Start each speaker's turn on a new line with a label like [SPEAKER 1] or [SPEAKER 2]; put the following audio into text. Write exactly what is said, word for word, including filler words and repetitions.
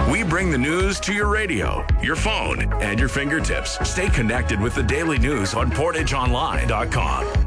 [SPEAKER 1] We bring the news to your radio, your phone, and your fingertips. Stay connected with the daily news on portage online dot com.